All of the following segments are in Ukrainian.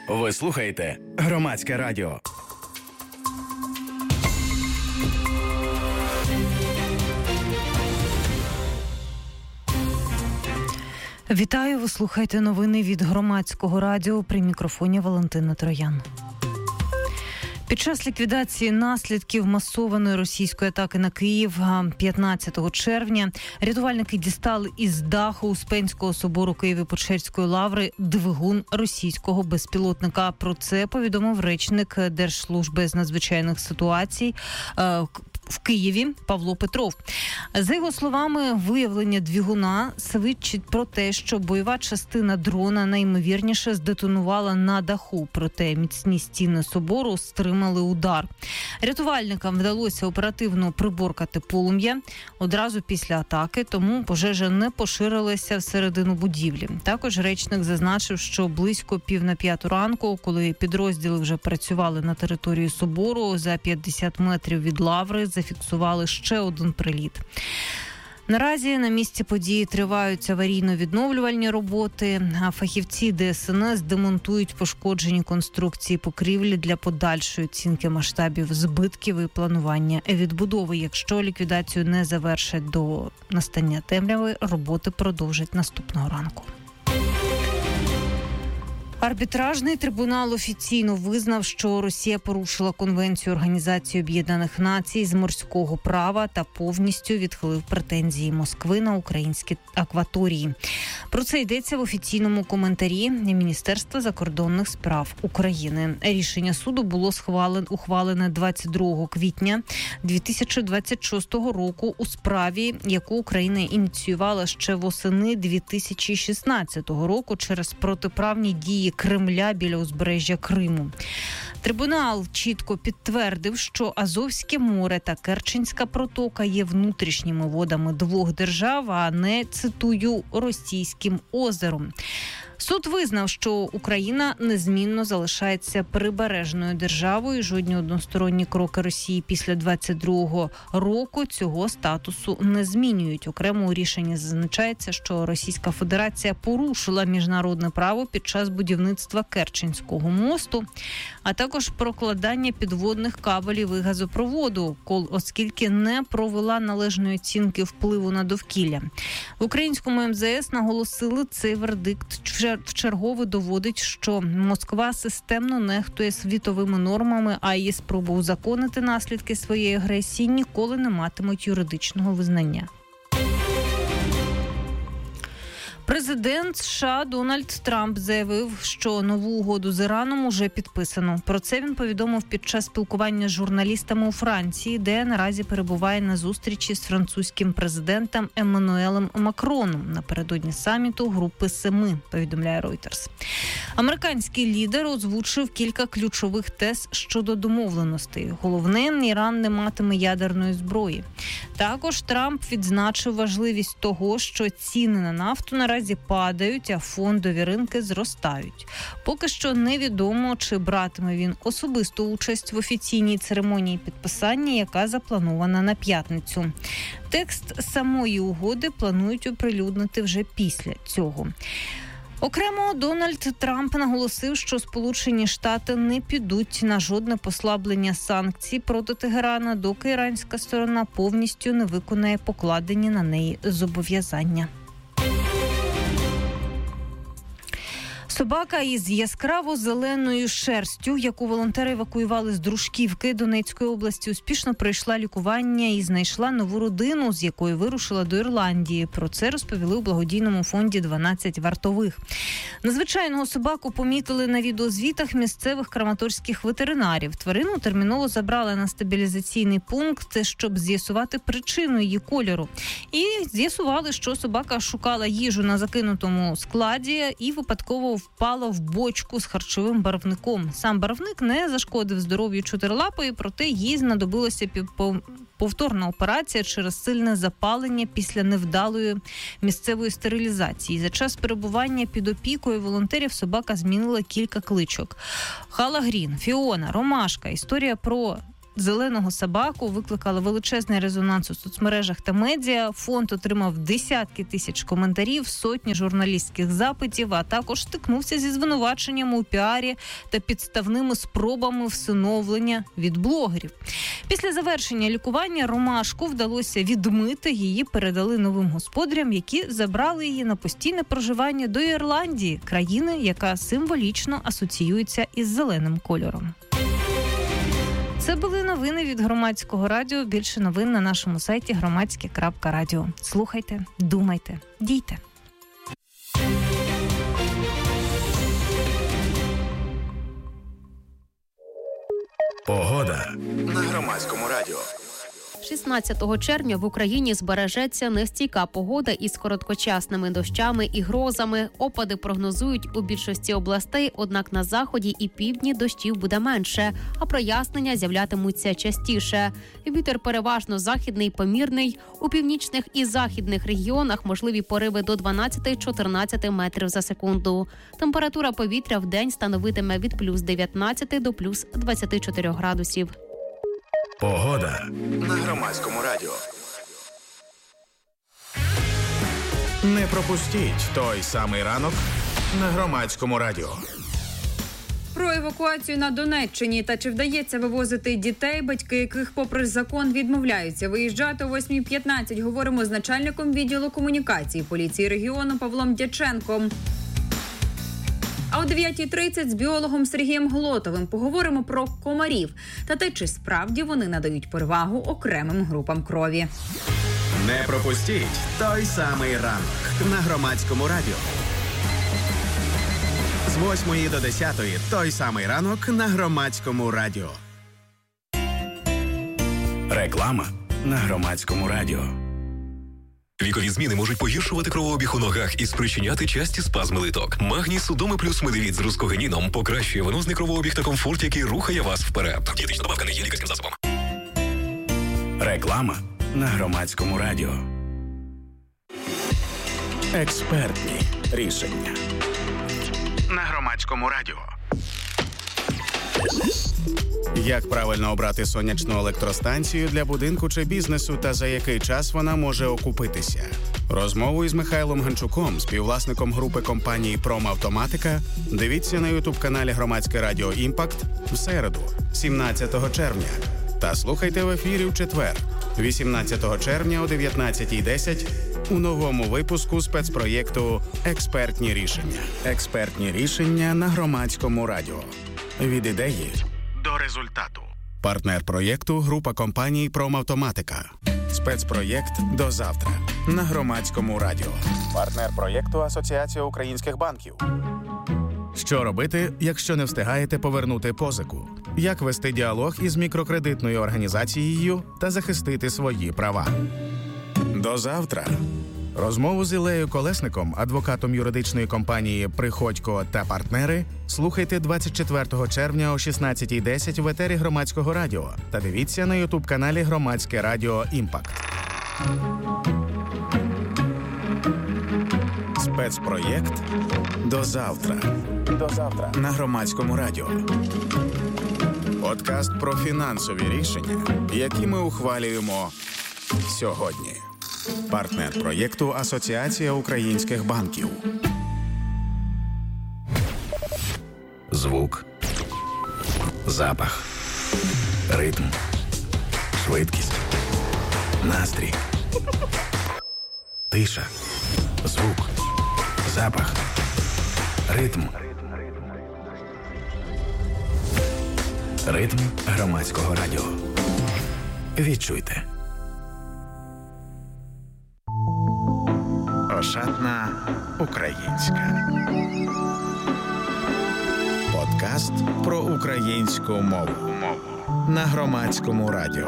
Ви слухаєте Громадське радіо. Вітаю, ви слухаєте новини від Громадського радіо, при мікрофоні Валентина Троян. Під час ліквідації наслідків масованої російської атаки на Київ 15 червня рятувальники дістали із даху Успенського собору Києво-Печерської лаври двигун російського безпілотника. Про це повідомив речник Держслужби з надзвичайних ситуацій в Києві Павло Петров. За його словами, виявлення двигуна свідчить про те, що бойова частина дрона найімовірніше здетонувала на даху, проте міцні стіни собору стримали удар. Рятувальникам вдалося оперативно приборкати полум'я одразу після атаки, тому пожежа не поширилася всередину будівлі. Також речник зазначив, що близько 4:45 ранку, коли підрозділи вже працювали на території собору, за 50 метрів від лаври зафіксували ще один приліт. Наразі на місці події тривають аварійно-відновлювальні роботи, а фахівці ДСНС демонтують пошкоджені конструкції покрівлі для подальшої оцінки масштабів збитків і планування відбудови. Якщо ліквідацію не завершать до настання темряви, роботи продовжать наступного ранку. Арбітражний трибунал офіційно визнав, що Росія порушила Конвенцію Організації Об'єднаних Націй з морського права та повністю відхилив претензії Москви на українські акваторії. Про це йдеться в офіційному коментарі Міністерства закордонних справ України. Рішення суду було ухвалене 22 квітня 2026 року у справі, яку Україна ініціювала ще восени 2016 року через протиправні дії Кремля біля узбережжя Криму. Трибунал чітко підтвердив, що Азовське море та Керченська протока є внутрішніми водами двох держав, а не, цитую, російським озером. Суд визнав, що Україна незмінно залишається прибережною державою. Жодні односторонні кроки Росії після 22-го року цього статусу не змінюють. Окремо у рішенні зазначається, що Російська Федерація порушила міжнародне право під час будівництва Керченського мосту, а також прокладання підводних кабелів і газопроводу, оскільки не провела належної оцінки впливу на довкілля. В українському МЗС наголосили, цей вердикт вчергове доводить, що Москва системно нехтує світовими нормами, а її спроби узаконити наслідки своєї агресії ніколи не матимуть юридичного визнання. Президент США Дональд Трамп заявив, що нову угоду з Іраном уже підписано. Про це він повідомив під час спілкування з журналістами у Франції, де наразі перебуває на зустрічі з французьким президентом Еммануелем Макроном напередодні саміту Групи Семи, повідомляє Reuters. Американський лідер озвучив кілька ключових тез щодо домовленостей. Головне, Іран не матиме ядерної зброї. Також Трамп відзначив важливість того, що ціни на нафту наразі падають, а фондові ринки зростають. Поки що невідомо, чи братиме він особисту участь в офіційній церемонії підписання, яка запланована на п'ятницю. Текст самої угоди планують оприлюднити вже після цього. Окремо, Дональд Трамп наголосив, що Сполучені Штати не підуть на жодне послаблення санкцій проти Тегерана, доки іранська сторона повністю не виконає покладені на неї зобов'язання. Собака із яскраво-зеленою шерстю, яку волонтери евакуювали з Дружківки Донецької області, успішно пройшла лікування і знайшла нову родину, з якою вирушила до Ірландії. Про це розповіли у благодійному фонді «12 вартових». Надзвичайного собаку помітили на відеозвітах місцевих краматорських ветеринарів. Тварину терміново забрали на стабілізаційний пункт, щоб з'ясувати причину її кольору. І з'ясували, що собака шукала їжу на закинутому складі і випадково впала в бочку з харчовим барвником. Сам барвник не зашкодив здоров'ю чотирилапої, проте їй знадобилося повторна операція через сильне запалення після невдалої місцевої стерилізації. За час перебування під опікою волонтерів собака змінила кілька кличок. Хала Грін, Фіона, Ромашка. Історія про зеленого собаку викликали величезний резонанс у соцмережах та медіа. Фонд отримав десятки тисяч коментарів, сотні журналістських запитів, а також стикнувся зі звинуваченнями у піарі та підставними спробами всиновлення від блогерів. Після завершення лікування ромашку вдалося відмити, її передали новим господарям, які забрали її на постійне проживання до Ірландії, країни, яка символічно асоціюється із зеленим кольором. Це були новини від Громадського радіо. Більше новин на нашому сайті громадське.радіо. Слухайте, думайте, дійте. Погода на Громадському радіо. 16 червня в Україні збережеться нестійка погода із короткочасними дощами і грозами. Опади прогнозують у більшості областей, однак на заході і півдні дощів буде менше, а прояснення з'являтимуться частіше. Вітер переважно західний, помірний. У північних і західних регіонах можливі пориви до 12-14 метрів за секунду. Температура повітря в день становитиме від плюс 19 до плюс 24 градусів. Погода на Громадському радіо. Не пропустіть той самий ранок на Громадському радіо. Про евакуацію на Донеччині та чи вдається вивозити дітей, батьки яких попри закон відмовляються виїжджати о 8:15. Говоримо з начальником відділу комунікації поліції регіону Павлом Дяченком. А о 9:30 з біологом Сергієм Глотовим поговоримо про комарів та те, чи справді вони надають перевагу окремим групам крові. Не пропустіть той самий ранок на Громадському радіо. З 8 до 10 той самий ранок на Громадському радіо. Реклама на Громадському радіо. Вікові зміни можуть погіршувати кровообіг у ногах і спричиняти часті спазми литок. Магній Судоми плюс медивіт з рускогеніном покращує венозний кровообіг та комфорт, який рухає вас вперед. Дієтична добавка не є лікарським засобом. Реклама на Громадському радіо. Експертні рішення на Громадському радіо. Як правильно обрати сонячну електростанцію для будинку чи бізнесу та за який час вона може окупитися? Розмову із Михайлом Ганчуком, співвласником групи компанії «Промавтоматика», дивіться на ютуб-каналі Громадське радіо «Імпакт» в середу, 17 червня. Та слухайте в ефірі в четвер, 18 червня о 19:10 у новому випуску спецпроєкту «Експертні рішення». Експертні рішення на Громадському радіо. Від ідеї до результату. Партнер проєкту – група компаній «Промавтоматика». Спецпроєкт «До завтра» на Громадському радіо. Партнер проєкту – Асоціація українських банків. Що робити, якщо не встигаєте повернути позику? Як вести діалог із мікрокредитною організацією та захистити свої права? До завтра. Розмову з Ілею Колесником, адвокатом юридичної компанії «Приходько та партнери», слухайте 24 червня о 16:10 в етері Громадського радіо та дивіться на ютуб-каналі Громадське радіо «Імпакт». Спецпроєкт «До завтра». До завтра на Громадському радіо. Подкаст про фінансові рішення, які ми ухвалюємо сьогодні. Партнер проєкту – Асоціація українських банків. Звук, запах, ритм, швидкість, настрій, тиша, звук, запах, ритм. Ритм Громадського радіо. Відчуйте. Ошатна українська. Подкаст про українську мову на Громадському радіо.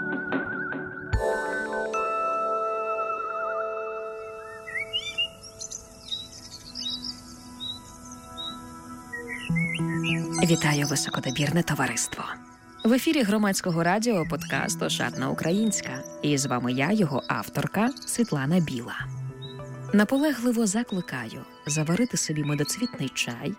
Вітаю, високодобірне товариство. В ефірі Громадського радіо подкаст «Ошатна українська». І з вами я, його авторка Світлана Біла. Наполегливо закликаю заварити собі медоцвітний чай,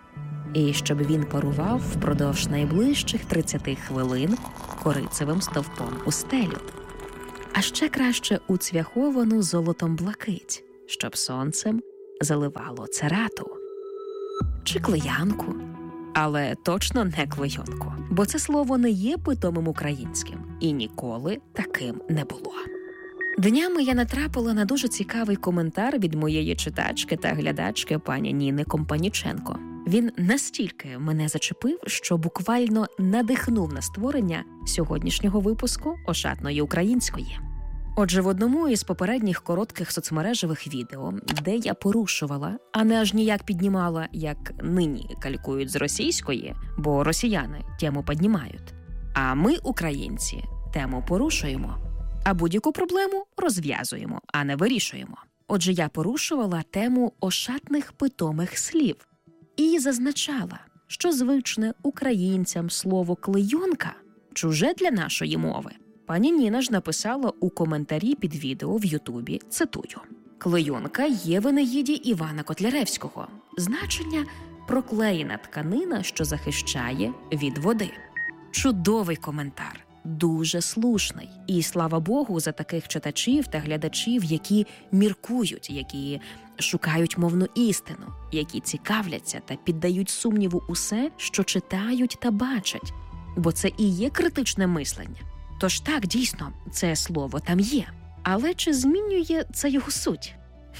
і щоб він парував впродовж найближчих 30 хвилин корицевим стовпом у стелю. А ще краще у цвяховану золотом блакить, щоб сонцем заливало церату. Чи клеянку. Але точно не клейонку, бо це слово не є питомим українським і ніколи таким не було. Днями я натрапила на дуже цікавий коментар від моєї читачки та глядачки пані Ніни Компаніченко. Він настільки мене зачепив, що буквально надихнув на створення сьогоднішнього випуску «Ошатної української». Отже, в одному із попередніх коротких соцмережевих відео, де я порушувала, а не аж ніяк піднімала, як нині калькують з російської, бо росіяни тему піднімають, а ми, українці, тему порушуємо, а будь-яку проблему розв'язуємо, а не вирішуємо. Отже, я порушувала тему ошатних питомих слів і зазначала, що звичне українцям слово «клейонка» чуже для нашої мови. Пані Ніна ж написала у коментарі під відео в Ютубі, цитую: «Клейонка є в Енеїді Івана Котляревського. Значення – проклеєна тканина, що захищає від води». Чудовий коментар, дуже слушний. І слава Богу за таких читачів та глядачів, які міркують, які шукають мовну істину, які цікавляться та піддають сумніву усе, що читають та бачать. Бо це і є критичне мислення. Тож так, дійсно, це слово там є. Але чи змінює це його суть?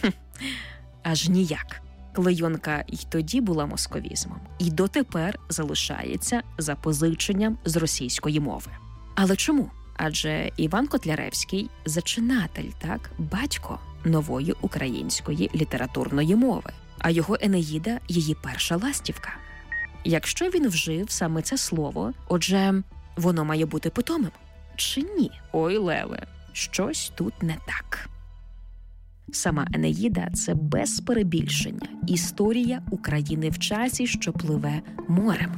Аж ніяк. Клейонка й тоді була московізмом, і дотепер залишається запозиченням з російської мови. Але чому? Адже Іван Котляревський – зачинатель, так, батько нової української літературної мови, а його Енеїда – її перша ластівка. Якщо він вжив саме це слово, отже, воно має бути питомим. Чи ні? Ой, Леве, щось тут не так. Сама Енеїда – це без перебільшення історія України в часі, що пливе морем.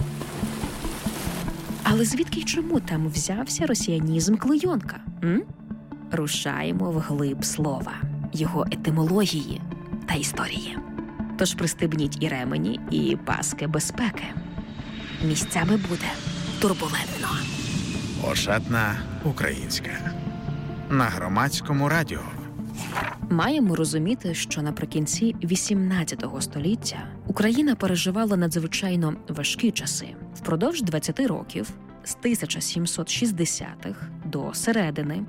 Але звідки й чому там взявся росіянізм клейонка? Рушаємо вглиб слова, його етимології та історії. Тож пристебніть і ремені, і паски безпеки. Місцями буде турбулентно. Ошатна українська. На Громадському радіо. Маємо розуміти, що наприкінці XVIII століття Україна переживала надзвичайно важкі часи. Впродовж 20 років, з 1760-х до середини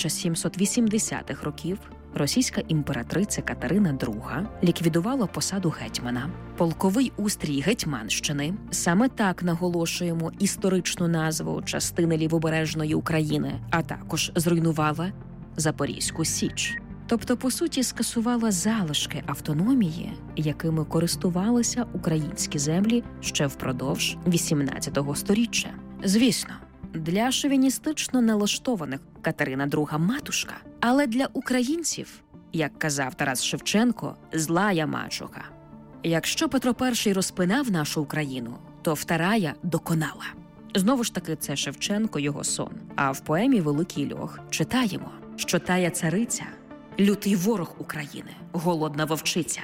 1780-х років, російська імператриця Катерина II ліквідувала посаду гетьмана. Полковий устрій Гетьманщини, саме так наголошуємо історичну назву частини лівобережної України, а також зруйнувала Запорізьку Січ. Тобто, по суті, скасувала залишки автономії, якими користувалися українські землі ще впродовж XVIII сторіччя. Звісно, для шовіністично налаштованих Катерина II матушка, але для українців, як казав Тарас Шевченко, злая мачуха. Якщо Петро І розпинав нашу Україну, то вторая доконала. Знову ж таки, це Шевченко, його сон. А в поемі «Великий льох» читаємо, що тая цариця – лютий ворог України, голодна вовчиця.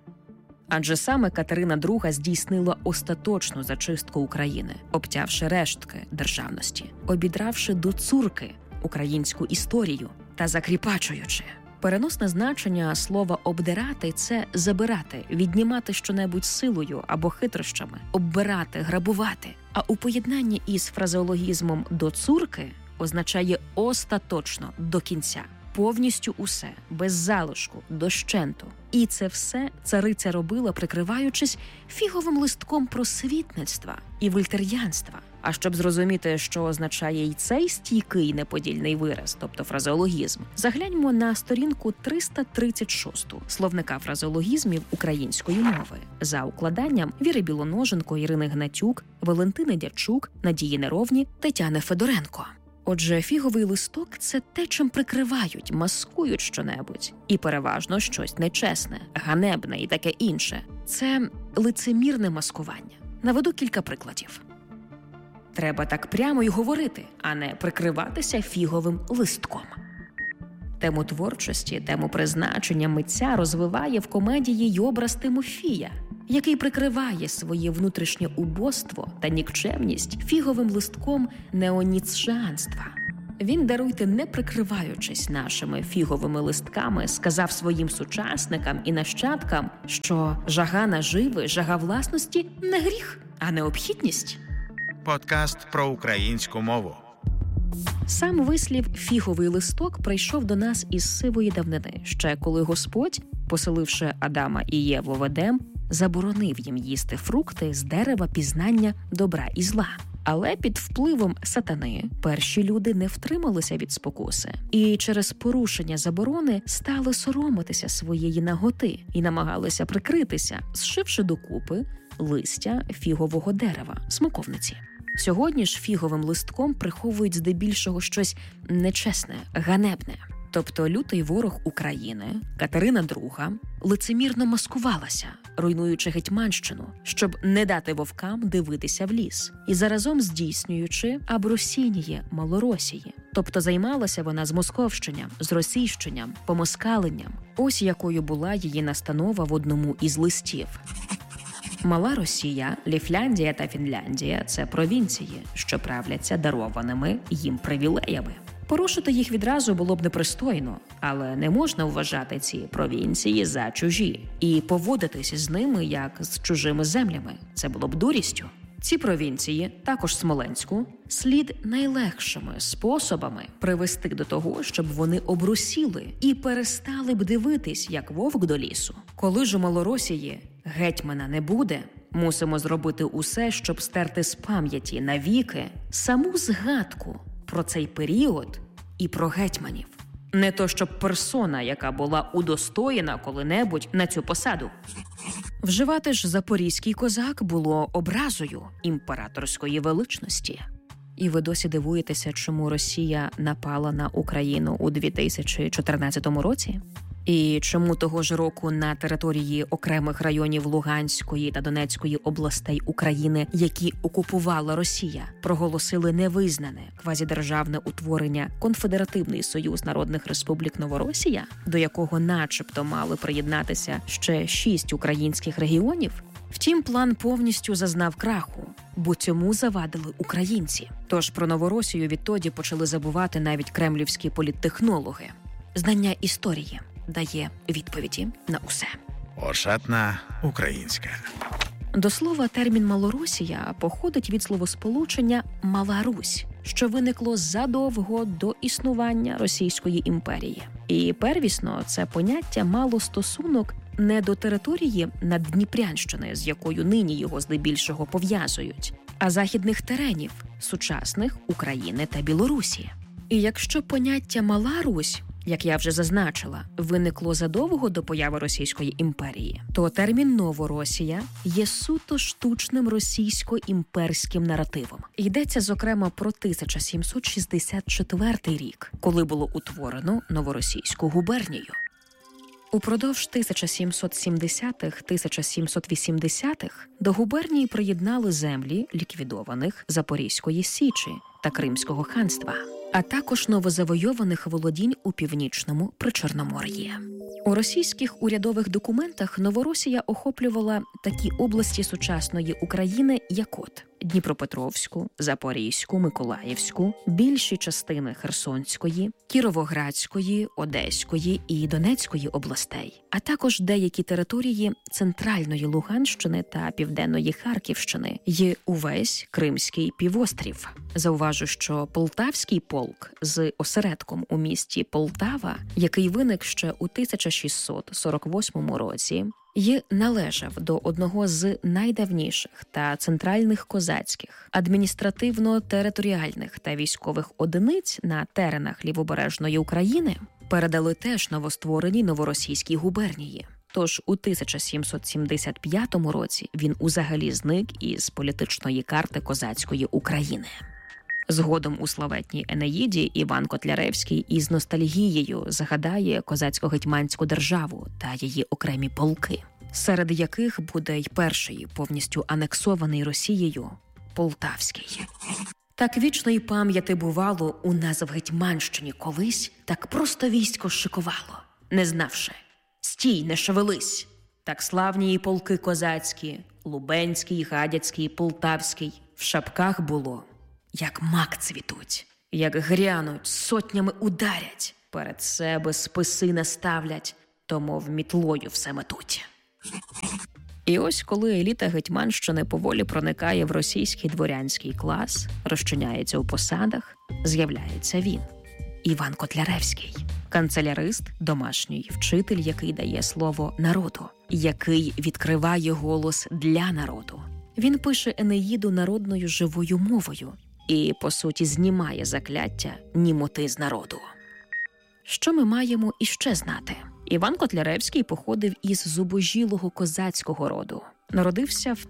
Адже саме Катерина II здійснила остаточну зачистку України, обтявши рештки державності, обідравши до цурки українську історію та закріпачуючи. Переносне значення слова «обдирати» – це забирати, віднімати щонебудь силою або хитрощами, оббирати, грабувати. А у поєднанні із фразеологізмом «до цурки» означає остаточно, до кінця. Повністю усе, без залишку, дощенту. І це все цариця робила, прикриваючись фіговим листком просвітництва і вольтер'янства. А щоб зрозуміти, що означає й цей стійкий неподільний вираз, тобто фразеологізм, загляньмо на сторінку 336 словника фразеологізмів української мови за укладанням Віри Білоноженко, Ірини Гнатюк, Валентини Дячук, Надії Неровні, Тетяни Федоренко. Отже, фіговий листок – це те, чим прикривають, маскують щонебудь. І переважно щось нечесне, ганебне і таке інше. Це лицемірне маскування. Наведу кілька прикладів. Треба так прямо й говорити, а не прикриватися фіговим листком. Тему творчості, тему призначення митця розвиває в комедії й образ Тимофія. який прикриває своє внутрішнє убоство та нікчемність фіговим листком неоніцшеанства. Він, даруйте, не прикриваючись нашими фіговими листками, сказав своїм сучасникам і нащадкам, що жага наживи, жага власності – не гріх, а необхідність. Подкаст про українську мову. Сам вислів «фіговий листок» прийшов до нас із сивої давнини, ще коли Господь, поселивши Адама і Єву в Едем, заборонив їм їсти фрукти з дерева пізнання добра і зла. Але під впливом сатани перші люди не втрималися від спокуси і через порушення заборони стали соромитися своєї наготи і намагалися прикритися, зшивши докупи листя фігового дерева, смоковниці. Сьогодні ж фіговим листком приховують здебільшого щось нечесне, ганебне. Тобто лютий ворог України, Катерина II, лицемірно маскувалася, руйнуючи Гетьманщину, щоб не дати вовкам дивитися в ліс, і заразом здійснюючи абрусініє Малоросії. Тобто займалася вона змосковщенням, зросійщенням, помоскаленням. Ось якою була її настанова в одному із листів. Мала Росія, Ліфляндія та Фінляндія – це провінції, що правляться дарованими їм привілеями. Порушити їх відразу було б непристойно, але не можна вважати ці провінції за чужі і поводитись з ними як з чужими землями. Це було б дурістю. Ці провінції, також Смоленську, слід найлегшими способами привести до того, щоб вони обрусіли і перестали б дивитись, як вовк до лісу. Коли ж у Малоросії гетьмана не буде, мусимо зробити усе, щоб стерти з пам'яті навіки саму згадку про цей період і про гетьманів. Не то щоб персона, яка була удостоєна коли-небудь на цю посаду. Вживати ж запорізький козак було образою імператорської величності. І ви досі дивуєтеся, чому Росія напала на Україну у 2014 році? І чому того ж року на території окремих районів Луганської та Донецької областей України, які окупувала Росія, проголосили невизнане квазідержавне утворення Конфедеративний Союз Народних Республік Новоросія, до якого начебто мали приєднатися ще 6 українських регіонів? Втім, план повністю зазнав краху, бо цьому завадили українці. Тож про Новоросію відтоді почали забувати навіть кремлівські політтехнологи. Знання історії дає відповіді на усе. Ошатна українська. До слова, термін «Малоросія» походить від словосполучення «Мала Русь», що виникло задовго до існування Російської імперії. І первісно це поняття мало стосунок не до території Наддніпрянщини, з якою нині його здебільшого пов'язують, а західних теренів, сучасних України та Білорусі. І якщо поняття «Мала Русь», як я вже зазначила, виникло задовго до появи Російської імперії, то термін «Новоросія» є суто штучним російсько-імперським наративом. Йдеться, зокрема, про 1764 рік, коли було утворено Новоросійську губернію. Упродовж 1770-1780-х до губернії приєднали землі ліквідованих Запорізької Січі та Кримського ханства, а також новозавойованих володінь у північному Причорномор'ї. У російських урядових документах Новоросія охоплювала такі області сучасної України, як от Дніпропетровську, Запорізьку, Миколаївську, більші частини Херсонської, Кіровоградської, Одеської і Донецької областей, а також деякі території центральної Луганщини та південної Харківщини й увесь Кримський півострів. Зауважу, що Полтавський полк з осередком у місті Полтава, який виник ще у 1648 році, й належав до одного з найдавніших та центральних козацьких, адміністративно-територіальних та військових одиниць на теренах Лівобережної України, передали теж новоствореній Новоросійській губернії. Тож у 1775 році він узагалі зник із політичної карти козацької України. Згодом у славетній Енеїді Іван Котляревський із ностальгією згадає козацько-гетьманську державу та її окремі полки, серед яких буде й перший повністю анексований Росією – Полтавський. Так вічної пам'яті бувало у нас в Гетьманщині колись, так просто військо шикувало, не знавши: стій, не шевелись, Так славні і полки козацькі, Лубенський, Гадяцький, Полтавський, в шапках було, як мак цвітуть, як грянуть, сотнями ударять, перед себе списи наставлять, то мов мітлою все метуть. І ось коли еліта Гетьманщини поволі проникає в російський дворянський клас, розчиняється у посадах, з'являється він – Іван Котляревський. Канцелярист, домашній вчитель, який дає слово народу, який відкриває голос для народу. Він пише Енеїду народною живою мовою і, по суті, знімає закляття німоти з народу. Що ми маємо іще знати? Іван Котляревський походив із зубожілого козацького роду. Народився в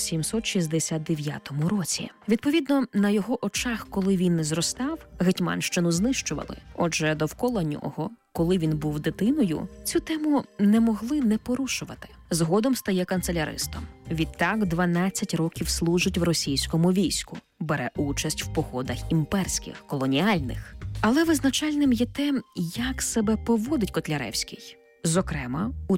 1769 році. Відповідно, на його очах, коли він зростав, Гетьманщину знищували. Отже, довкола нього, коли він був дитиною, цю тему не могли не порушувати. Згодом стає канцеляристом. Відтак 12 років служить в російському війську. Бере участь в походах імперських, колоніальних. Але визначальним є те, як себе поводить Котляревський. Зокрема, у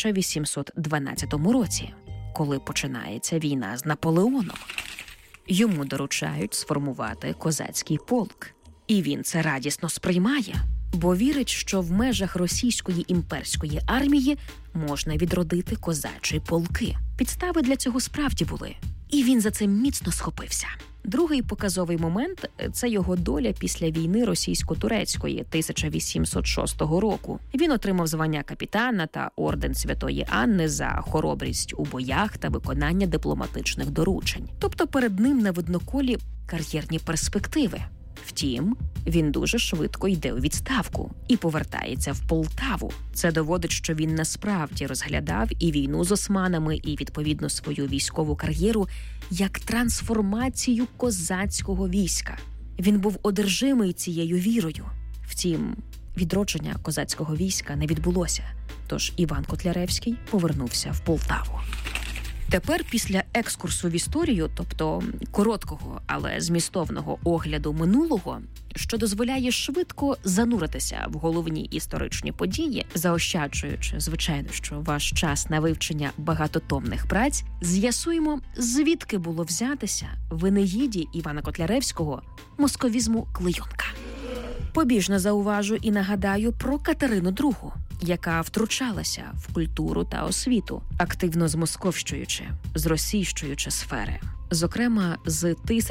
1812 році, коли починається війна з Наполеоном. Йому доручають сформувати козацький полк. І він це радісно сприймає, бо вірить, що в межах російської імперської армії можна відродити козачі полки. Підстави для цього справді були. І він за це міцно схопився. Другий показовий момент – це його доля після війни російсько-турецької 1806 року. Він отримав звання капітана та орден Святої Анни за хоробрість у боях та виконання дипломатичних доручень. Тобто перед ним на видноколі кар'єрні перспективи. Втім, він дуже швидко йде у відставку і повертається в Полтаву. Це доводить, що він насправді розглядав і війну з османами, і, відповідно, свою військову кар'єру як трансформацію козацького війська. Він був одержимий цією вірою. Втім, відродження козацького війська не відбулося, тож Іван Котляревський повернувся в Полтаву. Тепер після екскурсу в історію, тобто короткого, але змістовного огляду минулого, що дозволяє швидко зануритися в головні історичні події, заощаджуючи, звичайно, що ваш час на вивчення багатотомних праць, з'ясуємо, звідки було взятися в Енеїді Івана Котляревського московізму клейонка. Побіжно зауважу і нагадаю про Катерину II, яка втручалася в культуру та освіту, активно змосковщуючи, зросійщуючи сфери. Зокрема, з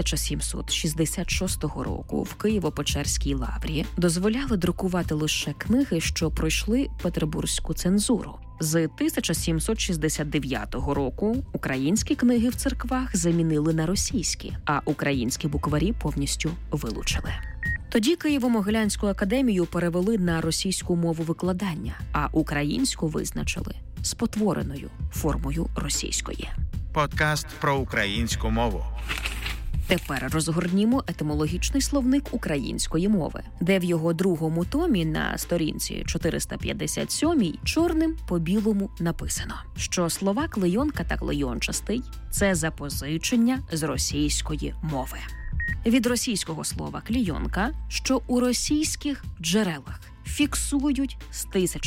1766 року в Києво-Печерській лаврі дозволяли друкувати лише книги, що пройшли петербурзьку цензуру. З 1769 року українські книги в церквах замінили на російські, а українські букварі повністю вилучили. Тоді Києво-Могилянську академію перевели на російську мову викладання, а українську визначили спотвореною формою російської. Подкаст про українську мову. Тепер розгорнімо етимологічний словник української мови, де в його другому томі на сторінці 457 чорним по білому написано, що слова клейонка та клейончастий – це запозичення з російської мови. Від російського слова «клійонка», що у російських джерелах фіксують з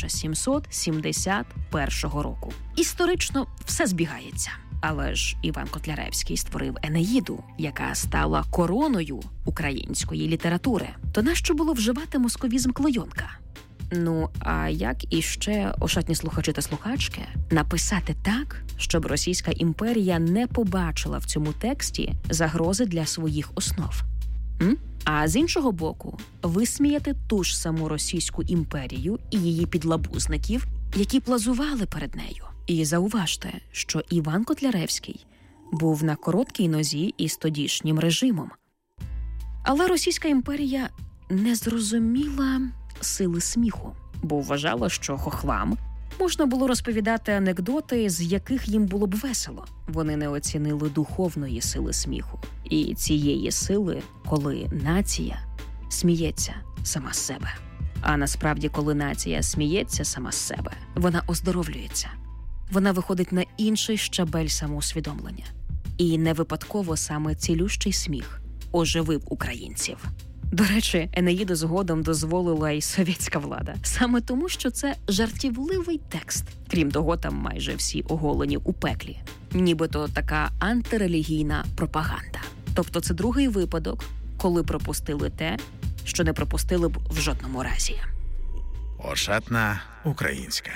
1771 року. Історично все збігається. Але ж Іван Котляревський створив Енеїду, яка стала короною української літератури. То нащо було вживати московізм клейонка? Ну, а як іще, ошатні слухачі та слухачки, написати так, щоб Російська імперія не побачила в цьому тексті загрози для своїх основ? А з іншого боку, висміяти ту ж саму Російську імперію і її підлабузників, які плазували перед нею. І зауважте, що Іван Котляревський був на короткій нозі із тодішнім режимом. Але Російська імперія не зрозуміла сили сміху, бо вважала, що хохлам можна було розповідати анекдоти, з яких їм було б весело. Вони не оцінили духовної сили сміху. І цієї сили, коли нація сміється сама з себе. А насправді, коли нація сміється сама з себе, вона оздоровлюється. Вона виходить на інший щабель самоусвідомлення. І не випадково саме цілющий сміх оживив українців. До речі, Енеїду згодом дозволила й совєтська влада. Саме тому, що це жартівливий текст. Крім того, там майже всі оголені у пеклі. Нібито така антирелігійна пропаганда. Тобто це другий випадок, коли пропустили те, що не пропустили б в жодному разі. Ошатна українська.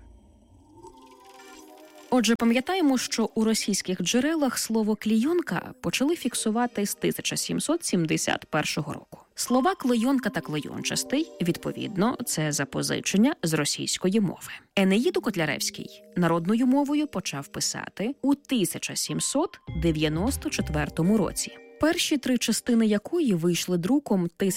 Отже, пам'ятаємо, що у російських джерелах слово «клійонка» почали фіксувати з 1771 року. Слова «клейонка» та «клейончастий» відповідно, це запозичення з російської мови. Енеїду Котляревський народною мовою почав писати у 1794 році. Перші 3 частини якої вийшли друком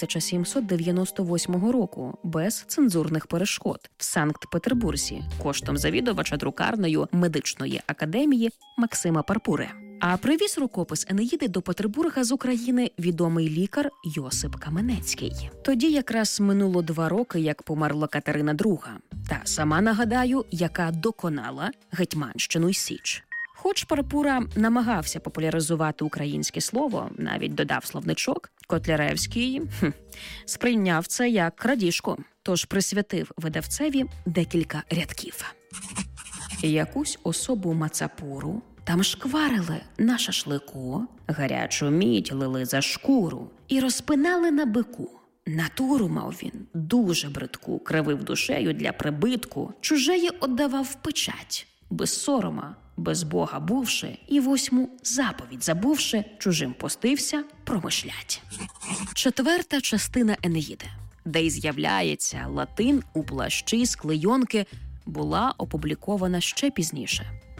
1798 року без цензурних перешкод в Санкт-Петербурзі коштом завідувача друкарнею медичної академії Максима Парпури. А привіз рукопис Енеїди до Петербурга з України відомий лікар Йосип Каменецький. Тоді якраз минуло 2 роки, як померла Катерина II. Та сама, нагадаю, яка доконала Гетьманщину й Січ. Хоч Парпура намагався популяризувати українське слово, навіть додав словничок, Котляревський сприйняв це як крадіжку, тож присвятив видавцеві декілька рядків. Якусь особу Мацапуру там шкварили на шашлику, гарячу мідь лили за шкуру і розпинали на бику. Натуру мав він дуже бридку, кривив душею для прибитку, чужеї отдавав в печать, без сорома, без Бога бувши, і 8 заповідь забувши, чужим постився промишлять. 4-та частина Енеїди, де й з'являється латин у плащі з клейонки, була опублікована ще пізніше, у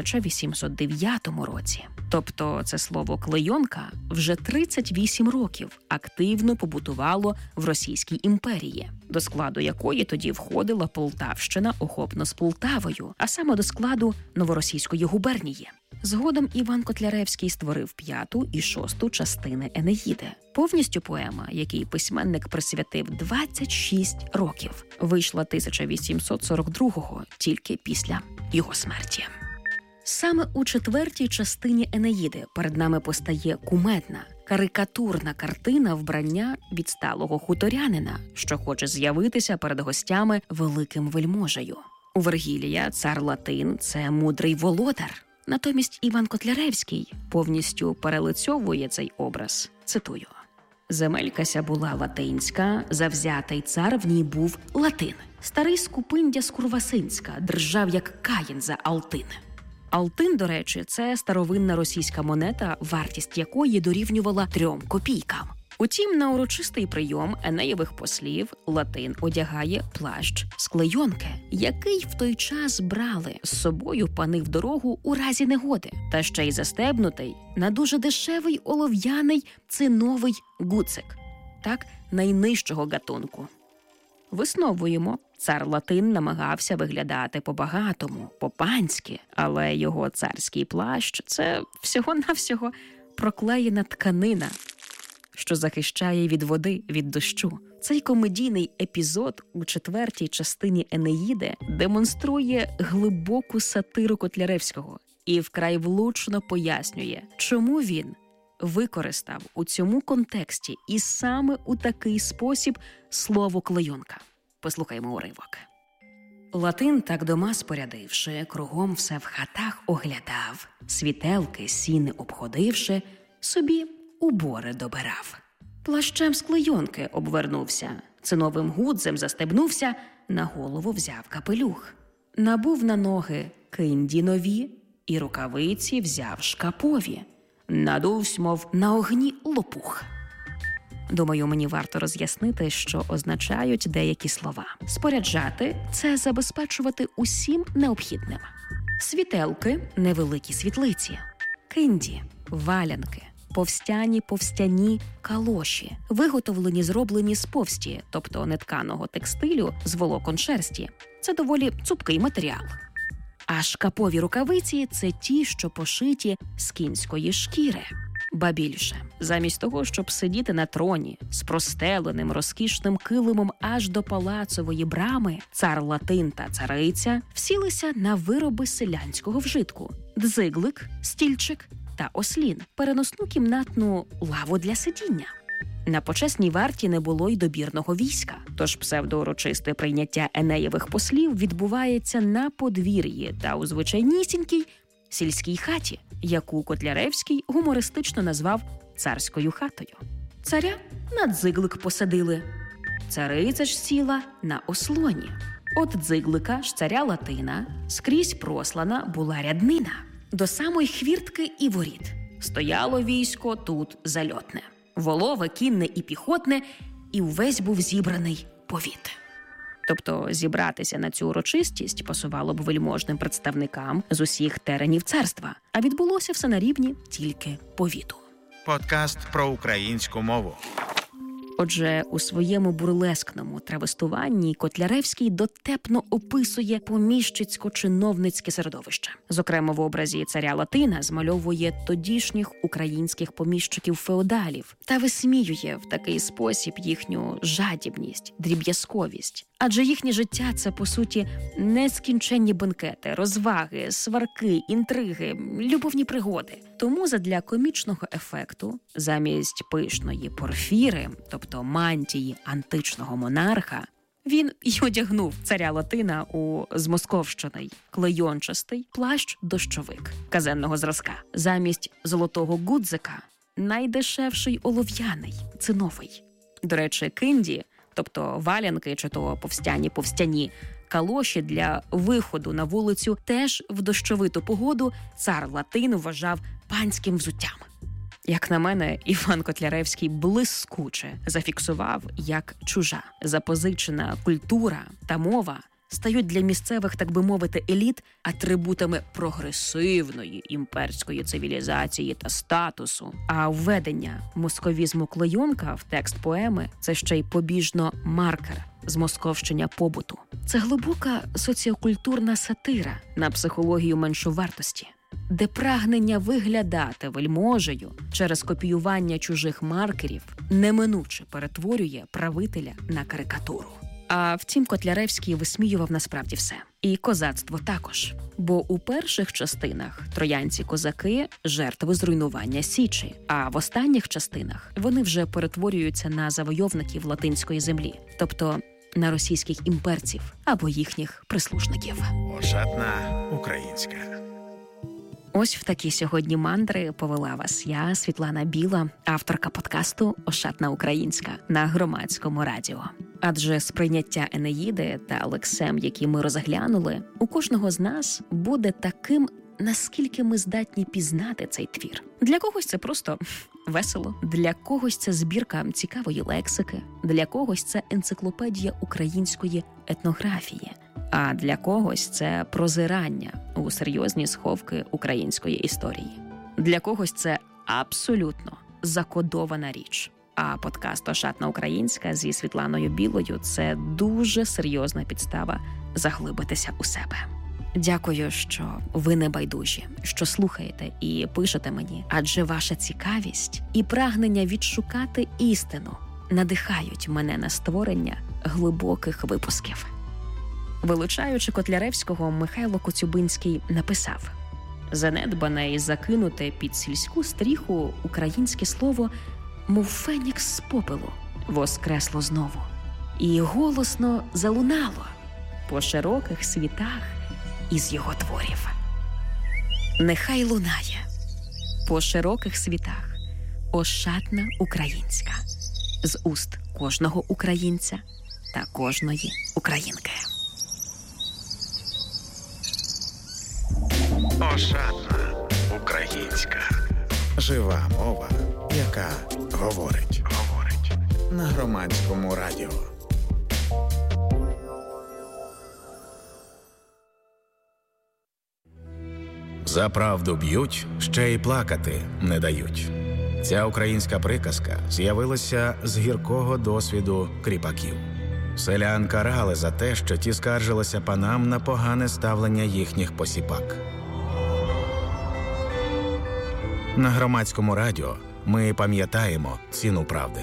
1809 році. Тобто це слово «клейонка» вже 38 років активно побутувало в Російській імперії, до складу якої тоді входила Полтавщина охопно з Полтавою, а саме до складу Новоросійської губернії. Згодом Іван Котляревський створив 5-ту і 6-ту частини Енеїди. Повністю поема, якій письменник присвятив 26 років, вийшла 1842-го, тільки після його смерті. Саме у 4-й частині Енеїди перед нами постає кумедна, карикатурна картина вбрання відсталого хуторянина, що хоче з'явитися перед гостями великим вельможею. У Вергілія цар Латин – це мудрий володар. Натомість Іван Котляревський повністю перелицьовує цей образ. Цитую. «Земелька ся була латинська, завзятий цар в ній був Латин. Старий скупиндя скурвасинська, держав як Каїн за Алтин». Алтин, до речі, це старовинна російська монета, вартість якої дорівнювала 3 копійкам. Утім, на урочистий прийом Енеєвих послів Латин одягає плащ з клейонки, який в той час брали з собою пани в дорогу у разі негоди, та ще й застебнутий на дуже дешевий олов'яний циновий гуцик, так, найнижчого гатунку. Висновуємо, цар Латин намагався виглядати по-багатому, по-панськи, але його царський плащ – це всього-навсього проклеєна тканина, що захищає від води, від дощу. Цей комедійний епізод у 4-й частині Енеїди демонструє глибоку сатиру Котляревського і вкрай влучно пояснює, чому він використав у цьому контексті і саме у такий спосіб слово «клейонка». Послухаймо уривок. Латин, так дома спорядивши, кругом все в хатах оглядав, світелки, сіни обходивши, собі убори добирав. Плащем з клейонки обвернувся, циновим гудзем застебнувся, на голову взяв капелюх. Набув на ноги кинді нові і рукавиці взяв шкапові. Надувсь, мов на огні лопух. Думаю, мені варто роз'яснити, що означають деякі слова. Споряджати – це забезпечувати усім необхідним. Світелки – невеликі світлиці. Кинді – валянки. Повстяні калоші, виготовлені, зроблені з повсті, тобто нетканого текстилю з волокон шерсті. Це доволі цупкий матеріал. А шкапові рукавиці – це ті, що пошиті з кінської шкіри. Ба більше, замість того, щоб сидіти на троні з простеленим розкішним килимом аж до палацової брами, цар Латин та цариця всілися на вироби селянського вжитку – дзиглик, стільчик та ослін, переносну кімнатну лаву для сидіння. На почесній варті не було й добірного війська, тож псевдоурочисте прийняття Енеєвих послів відбувається на подвір'ї та у звичайнісінькій сільській хаті, яку Котляревський гумористично назвав «царською хатою». Царя на дзиглик посадили. Цариця ж сіла на ослоні. От дзиглика ж царя Латина скрізь прослана була ряднина. До самої хвіртки і воріт. Стояло військо тут зальотне. Волове, кінне і піхотне, і увесь був зібраний повіт. Тобто зібратися на цю урочистість пасувало б вельможним представникам з усіх теренів царства, а відбулося все на рівні тільки повіту. Подкаст про українську мову. Отже, у своєму бурлескному травестуванні Котляревський дотепно описує поміщицько-чиновницьке середовище. Зокрема, в образі царя Латина змальовує тодішніх українських поміщиків-феодалів та висміює в такий спосіб їхню жадібність, дріб'язковість. Адже їхнє життя – це, по суті, нескінченні бенкети, розваги, сварки, інтриги, любовні пригоди. Тому задля комічного ефекту замість пишної порфіри, тобто мантії античного монарха, він й одягнув царя Латина у змосковщений клейончастий плащ-дощовик казенного зразка. Замість золотого гудзика – найдешевший олов'яний, циновий. До речі, кинді, тобто валянки чи то повстяні калоші для виходу на вулицю теж в дощовиту погоду цар Латин вважав панським взуттям. Як на мене, Іван Котляревський блискуче зафіксував, як чужа, запозичена культура та мова стають для місцевих, так би мовити, еліт атрибутами прогресивної імперської цивілізації та статусу. А введення московізму клейонка в текст поеми – це ще й побіжно маркер змосковщення побуту. Це глибока соціокультурна сатира на психологію меншовартості, де прагнення виглядати вельможею через копіювання чужих маркерів неминуче перетворює правителя на карикатуру. А втім, Котляревський висміював насправді все. І козацтво також. Бо у перших частинах троянці-козаки – жертви зруйнування Січі, а в останніх частинах вони вже перетворюються на завойовників латинської землі, тобто на російських імперців або їхніх прислужників. Ошатна українська. Ось в такі сьогодні мандри повела вас я, Світлана Біла, авторка подкасту «Ошатна українська» на Громадському радіо. Адже сприйняття Енеїди та лексем, які ми розглянули, у кожного з нас буде таким, наскільки ми здатні пізнати цей твір. Для когось це просто весело, для когось це збірка цікавої лексики, для когось це енциклопедія української етнографії, а для когось це прозирання у серйозні сховки української історії. Для когось це абсолютно закодована річ. А подкаст «Ошатна українська» зі Світланою Білою – це дуже серйозна підстава заглибитися у себе. Дякую, що ви не байдужі, що слухаєте і пишете мені, адже ваша цікавість і прагнення відшукати істину надихають мене на створення глибоких випусків. Вилучаючи Котляревського, Михайло Коцюбинський написав: «Занедбане і закинуте під сільську стріху українське слово, мов фенікс з попелу, воскресло знову і голосно залунало по широких світах із його творів. Нехай лунає по широких світах ошатна українська з уст кожного українця та кожної українки». Ошатна українська. Жива мова, яка говорить. На Громадському радіо. За правду б'ють, ще й плакати не дають. Ця українська приказка з'явилася з гіркого досвіду кріпаків. Селян карали за те, що ті скаржилися панам на погане ставлення їхніх посіпак. На Громадському радіо ми пам'ятаємо ціну правди.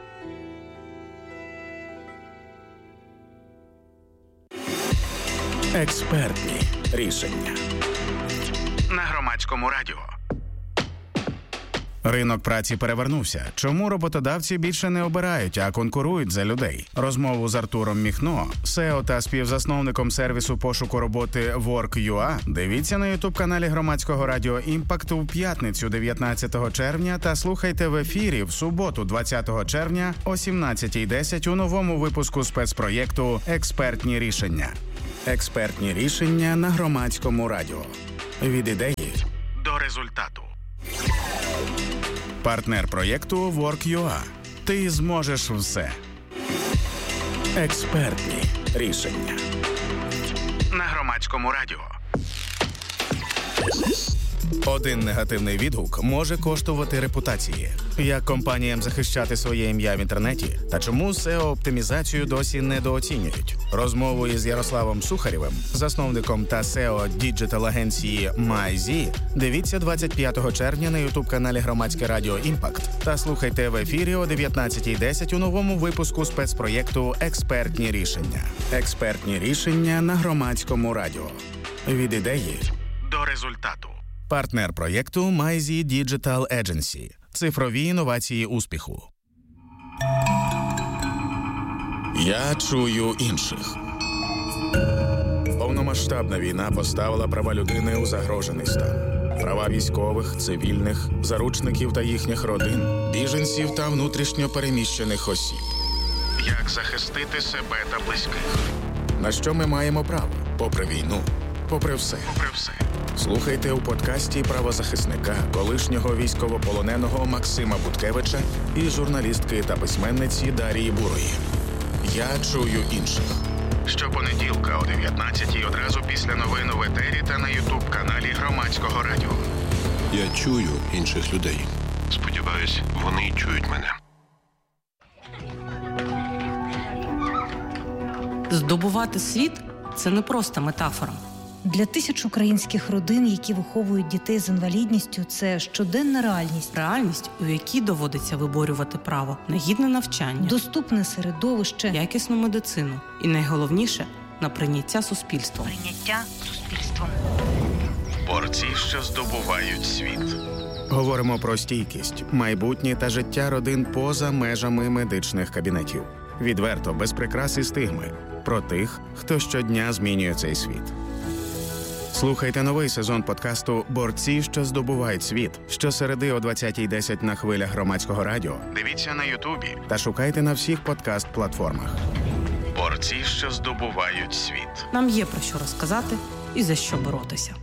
Експертні рішення. На Громадському радіо. Ринок праці перевернувся. Чому роботодавці більше не обирають, а конкурують за людей? Розмову з Артуром Міхно, SEO та співзасновником сервісу пошуку роботи Work.ua, дивіться на ютуб-каналі громадського радіо «Імпакт» у п'ятницю 19 червня та слухайте в ефірі в суботу 20 червня о 17:10 у новому випуску спецпроєкту «Експертні рішення». Експертні рішення на громадському радіо. Від ідеї до результату. Партнер проєкту Work.ua. Ти зможеш все. Експертні рішення. На громадському радіо. Один негативний відгук може коштувати репутації. Як компаніям захищати своє ім'я в інтернеті? Та чому SEO-оптимізацію досі недооцінюють? Розмову із Ярославом Сухарєвим, засновником та SEO-діджитал-агенції MyZ, дивіться 25 червня на ютуб-каналі Громадське радіо «Імпакт» та слухайте в ефірі о 19:10 у новому випуску спецпроєкту «Експертні рішення». Експертні рішення на громадському радіо. Від ідеї до результату. Партнер проєкту MyZ Digital Agency. Цифрові інновації успіху. Я чую інших. Повномасштабна війна поставила права людини у загрожений стан. Права військових, цивільних, заручників та їхніх родин, біженців та внутрішньо переміщених осіб. Як захистити себе та близьких? На що ми маємо право? Попри війну. Попри все. Слухайте у подкасті правозахисника, колишнього військовополоненого Максима Буткевича і журналістки та письменниці Дарії Бурої. Я чую інших. Щопонеділка о 19:00 одразу після новин в етері та на ютуб-каналі Громадського радіо. Я чую інших людей. Сподіваюсь, вони чують мене. Здобувати світ – це не просто метафора. Для тисяч українських родин, які виховують дітей з інвалідністю, це щоденна реальність. Реальність, у якій доводиться виборювати право на гідне навчання, доступне середовище, якісну медицину і, найголовніше, на прийняття суспільством. Борці, що здобувають світ. Говоримо про стійкість, майбутнє та життя родин поза межами медичних кабінетів. Відверто, без прикрас і стигми. Про тих, хто щодня змінює цей світ. Слухайте новий сезон подкасту «Борці, що здобувають світ» щосереди о 20:10 на хвилях Громадського радіо. Дивіться на Ютубі та шукайте на всіх подкаст-платформах. Борці, що здобувають світ. Нам є про що розказати і за що боротися.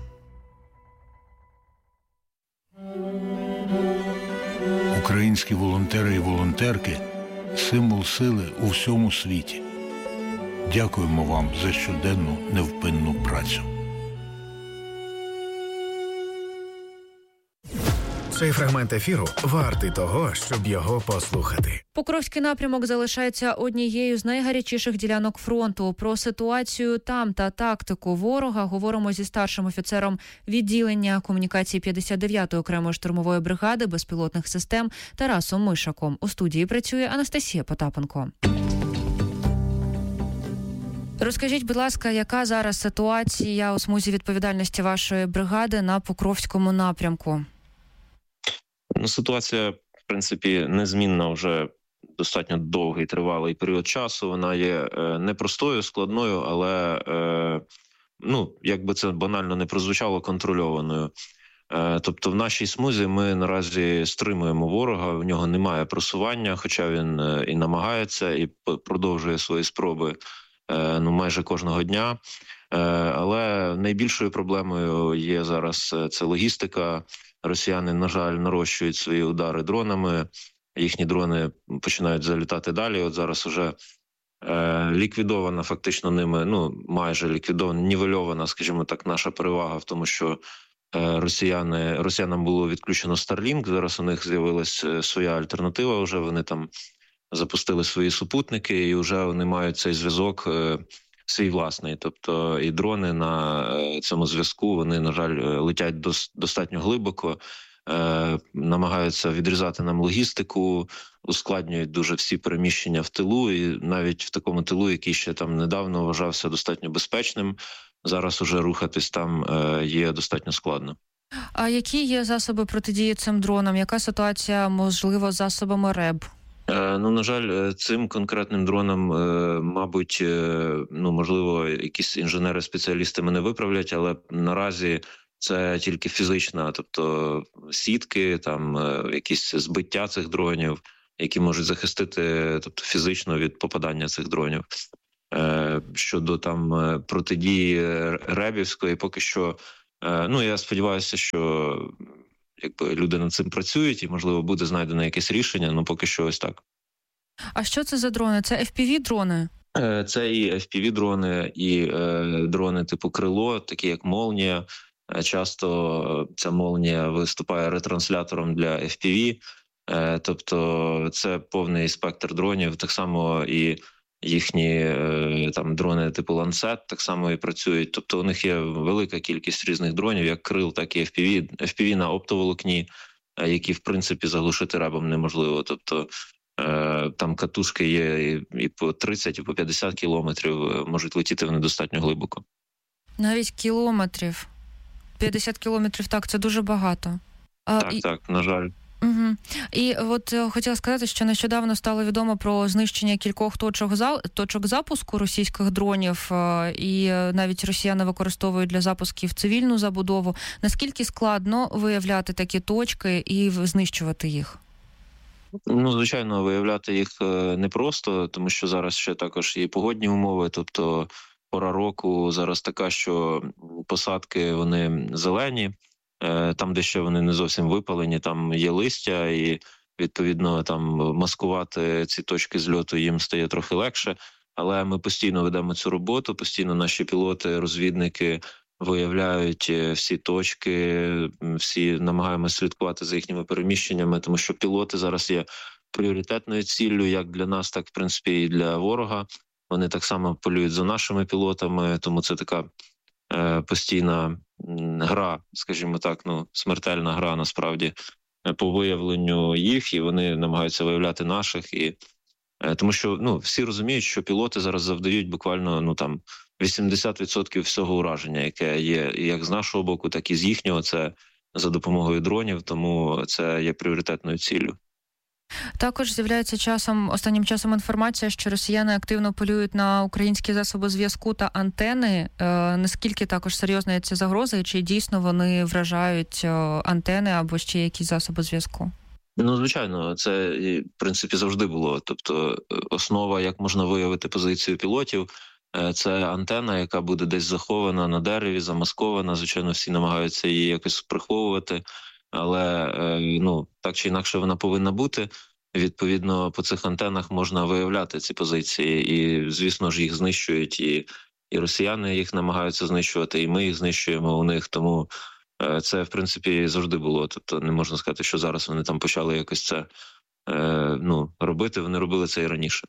Українські волонтери і волонтерки – символ сили у всьому світі. Дякуємо вам за щоденну невпинну працю. Цей фрагмент ефіру вартий того, щоб його послухати. Покровський напрямок залишається однією з найгарячіших ділянок фронту. Про ситуацію там та тактику ворога говоримо зі старшим офіцером відділення комунікації 59-ї окремої штурмової бригади безпілотних систем Тарасом Мишаком. У студії працює Анастасія Потапенко. Розкажіть, будь ласка, яка зараз ситуація у смузі відповідальності вашої бригади на Покровському напрямку? Ситуація, в принципі, незмінна вже достатньо довгий, тривалий період часу. Вона є непростою, складною, але, як би це банально не прозвучало, контрольованою. Тобто в нашій смузі ми наразі стримуємо ворога, в нього немає просування, хоча він і намагається, і продовжує свої спроби майже кожного дня. Але найбільшою проблемою є зараз це логістика. Росіяни, на жаль, нарощують свої удари дронами, їхні дрони починають залітати далі. От зараз вже ліквідована фактично ними, майже ліквідована, нівельована, скажімо так, наша перевага в тому, що росіянам було відключено Starlink, зараз у них з'явилася своя альтернатива, вже вони там запустили свої супутники і вже вони мають цей зв'язок свій власний. Тобто і дрони на цьому зв'язку, вони, на жаль, летять достатньо глибоко, намагаються відрізати нам логістику, ускладнюють дуже всі переміщення в тилу, і навіть в такому тилу, який ще там недавно вважався достатньо безпечним, зараз уже рухатись там є достатньо складно. А які є засоби протидії цим дронам? Яка ситуація, можливо, з засобами РЕБ? Ну, на жаль, цим конкретним дроном, мабуть, можливо, якісь інженери-спеціалісти мене виправлять, але наразі це тільки фізична, тобто сітки, там якісь збиття цих дронів, які можуть захистити, тобто фізично від попадання цих дронів. Щодо там протидії ребівської, поки що, я сподіваюся, що люди над цим працюють і, можливо, буде знайдено якесь рішення, поки що ось так. А що це за дрони? Це FPV-дрони? Це і FPV-дрони, і дрони типу «Крило», такі як «Молнія». Часто ця «Молнія» виступає ретранслятором для FPV, тобто це повний спектр дронів, так само і їхні там дрони типу «Ланцет» так само і працюють. Тобто у них є велика кількість різних дронів, як крил, так і FPV. FPV на оптоволокні, які, в принципі, заглушити ребом неможливо. Тобто там катушки є і по 30, і по 50 кілометрів, можуть летіти вони достатньо глибоко. Навіть кілометрів. 50 кілометрів, так, це дуже багато. Так, на жаль. Угу. І от хотіла сказати, що нещодавно стало відомо про знищення кількох точок запуску російських дронів, і навіть росіяни використовують для запусків цивільну забудову. Наскільки складно виявляти такі точки і знищувати їх? Звичайно, виявляти їх непросто, тому що зараз ще також є погодні умови, тобто пора року зараз така, що посадки, вони зелені, там, де ще вони не зовсім випалені, там є листя, і, відповідно, там маскувати ці точки зльоту їм стає трохи легше. Але ми постійно ведемо цю роботу, постійно наші пілоти, розвідники виявляють всі точки, всі намагаємося слідкувати за їхніми переміщеннями, тому що пілоти зараз є пріоритетною ціллю як для нас, так, в принципі, і для ворога. Вони так само полюють за нашими пілотами, тому це така постійна гра, скажімо так, смертельна гра, насправді, по виявленню їх, і вони намагаються виявляти наших. Тому що всі розуміють, що пілоти зараз завдають буквально 80% всього ураження, яке є як з нашого боку, так і з їхнього, це за допомогою дронів, тому це є пріоритетною ціллю. Також з'являється останнім часом інформація, що росіяни активно полюють на українські засоби зв'язку та антени. Наскільки також серйозна є ця загроза, і чи дійсно вони вражають антени або ще якісь засоби зв'язку? Звичайно, це, в принципі, завжди було. Тобто основа, як можна виявити позицію пілотів, це антена, яка буде десь захована на дереві, замаскована. Звичайно, всі намагаються її якось приховувати, але так чи інакше вона повинна бути. Відповідно, по цих антенах можна виявляти ці позиції, і, звісно ж, їх знищують, і росіяни їх намагаються знищувати, і ми їх знищуємо у них, тому це, в принципі, завжди було. Тобто не можна сказати, що зараз вони там почали якось це робити, вони робили це і раніше.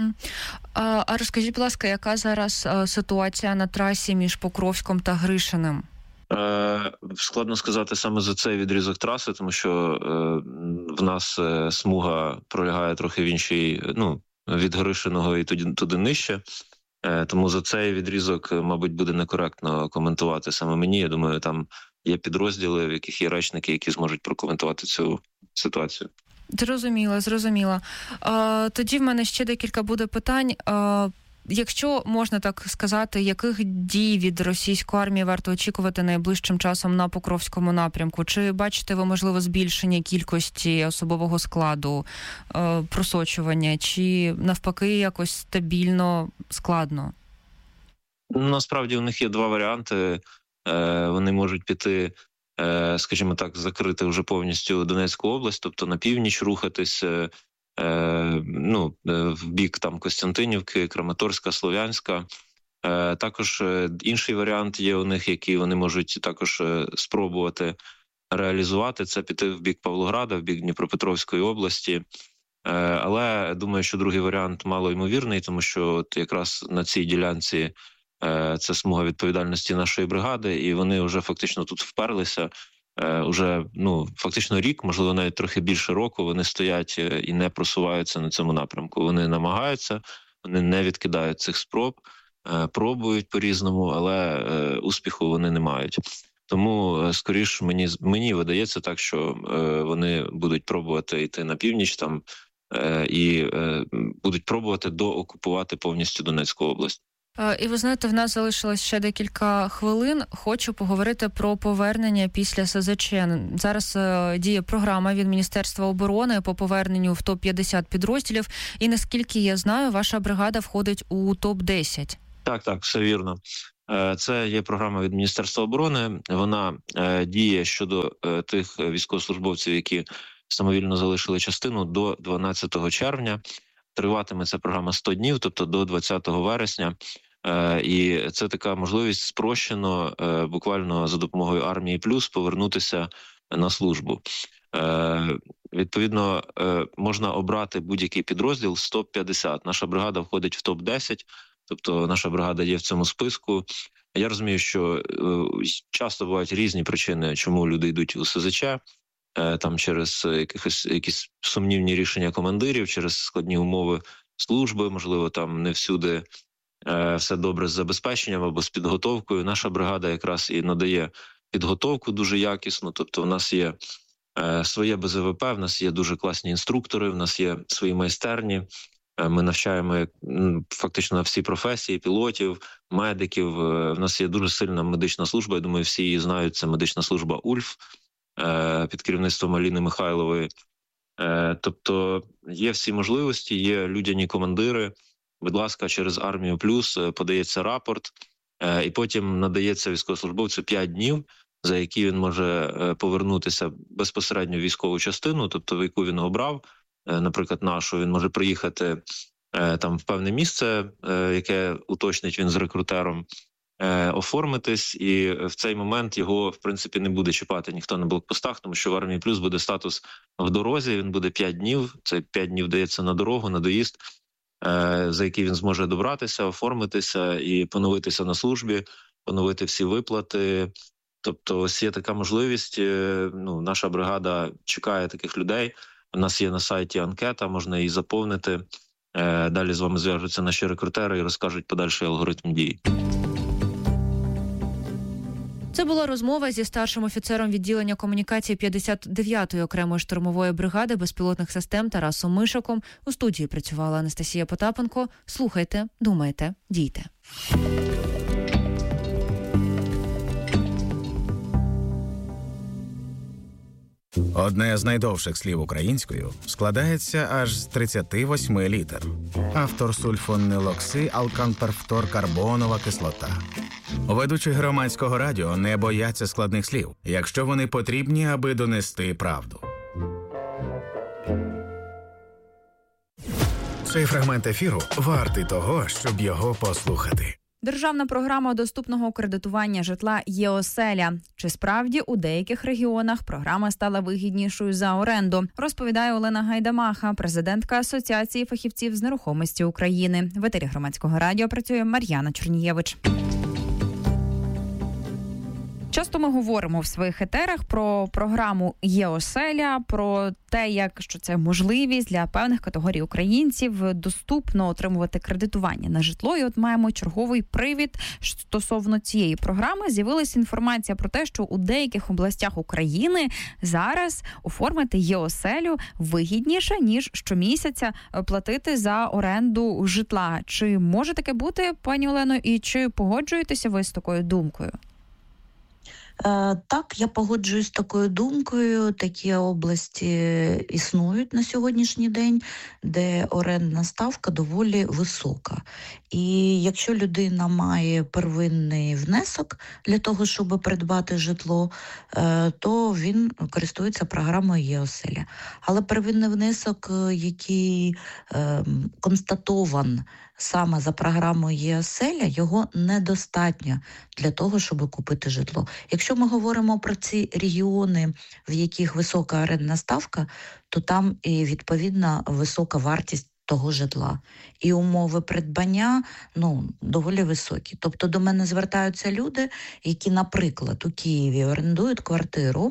А розкажіть, будь ласка, яка зараз ситуація на трасі між Покровськом та Гришиним? Складно сказати саме за цей відрізок траси, тому що в нас смуга пролягає трохи в іншій, від Гришиного і туди нижче. Тому за цей відрізок, мабуть, буде некоректно коментувати саме мені. Я думаю, там є підрозділи, в яких є речники, які зможуть прокоментувати цю ситуацію. Зрозуміло. Тоді в мене ще декілька буде питань. Якщо можна так сказати, яких дій від російської армії варто очікувати найближчим часом на Покровському напрямку? Чи бачите ви, можливо, збільшення кількості особового складу, просочування, чи навпаки якось стабільно, складно? Насправді у них є два варіанти. Вони можуть піти, скажімо так, закрити вже повністю Донецьку область, тобто на північ рухатись, в бік там Костянтинівки, Краматорська, Слов'янська. Також інший варіант є у них, який вони можуть також спробувати реалізувати, це піти в бік Павлограда, в бік Дніпропетровської області. Але думаю, що другий варіант малоймовірний, тому що от якраз на цій ділянці це смуга відповідальності нашої бригади, і вони вже фактично тут вперлися. Уже фактично рік, можливо, навіть трохи більше року, вони стоять і не просуваються на цьому напрямку. Вони намагаються, вони не відкидають цих спроб, пробують по-різному, але успіху вони не мають. Тому, скоріш, мені видається так, що вони будуть пробувати йти на північ там і будуть пробувати доокупувати повністю Донецьку область. І ви знаєте, в нас залишилось ще декілька хвилин. Хочу поговорити про повернення після СЗЧ. Зараз діє програма від Міністерства оборони по поверненню в топ-50 підрозділів. І наскільки я знаю, ваша бригада входить у топ-10. Так, все вірно. Це є програма від Міністерства оборони. Вона діє щодо тих військовослужбовців, які самовільно залишили частину, до 12 червня. Триватиме ця програма 100 днів, тобто до 20 вересня. І це така можливість спрощено, буквально за допомогою Армії Плюс, повернутися на службу. Відповідно, можна обрати будь-який підрозділ з топ-50. Наша бригада входить в топ-10, тобто наша бригада є в цьому списку. Я розумію, що часто бувають різні причини, чому люди йдуть у СЗЧ, там через якісь сумнівні рішення командирів, через складні умови служби, можливо, там не всюди все добре з забезпеченням або з підготовкою. Наша бригада якраз і надає підготовку дуже якісно, тобто в нас є своє БЗВП, в нас є дуже класні інструктори, в нас є свої майстерні, ми навчаємо фактично на всі професії, пілотів, медиків, в нас є дуже сильна медична служба, я думаю, всі її знають, це медична служба «Ульф», під керівництвом Аліни Михайлової. Тобто є всі можливості, є людяні командири. Будь ласка, через Армію Плюс подається рапорт, і потім надається військовослужбовцю 5 днів, за які він може повернутися безпосередньо в військову частину, тобто в яку він обрав, наприклад, нашу, він може приїхати там в певне місце, яке уточнить він з рекрутером, оформитись, і в цей момент його, в принципі, не буде чіпати ніхто на блокпостах, тому що в Армії Плюс буде статус в дорозі, він буде 5 днів, це 5 днів дається на дорогу, на доїзд, за який він зможе добратися, оформитися і поновитися на службі, поновити всі виплати. Тобто ось є така можливість, наша бригада чекає таких людей, у нас є на сайті анкета, можна її заповнити, далі з вами зв'яжуться наші рекрутери і розкажуть подальший алгоритм дій. Це була розмова зі старшим офіцером відділення комунікації 59-ї окремої штурмової бригади безпілотних систем Тарасом Мишаком. У студії працювала Анастасія Потапенко. Слухайте, думайте, дійте. Одне з найдовших слів українською складається аж з 38 літер. Автор сульфонилокси алканперфторкарбонова кислота. Ведучі громадського радіо не бояться складних слів, якщо вони потрібні, аби донести правду. Цей фрагмент ефіру вартий того, щоб його послухати. Державна програма доступного кредитування житла «Є-оселя». Чи справді у деяких регіонах програма стала вигіднішою за оренду? Розповідає Олена Гайдамаха, президентка Асоціації фахівців з нерухомості України. В етері громадського радіо працює Мар'яна Чорнієвич. Часто ми говоримо в своїх етерах про програму «Є-оселя», про те, що це можливість для певних категорій українців доступно отримувати кредитування на житло. І от маємо черговий привід стосовно цієї програми. З'явилася інформація про те, що у деяких областях України зараз оформити «Є-оселю» вигідніше, ніж щомісяця платити за оренду житла. Чи може таке бути, пані Олено, і чи погоджуєтеся ви з такою думкою? Так, я погоджуюсь з такою думкою. Такі області існують на сьогоднішній день, де орендна ставка доволі висока. І якщо людина має первинний внесок для того, щоб придбати житло, то він користується програмою «Є-оселя». Але первинний внесок, який констатован саме за програмою «Є-оселя», його недостатньо для того, щоб купити житло. Якщо ми говоримо про ці регіони, в яких висока орендна ставка, то там і відповідно висока вартість того житла. І умови придбання, доволі високі. Тобто до мене звертаються люди, які, наприклад, у Києві орендують квартиру,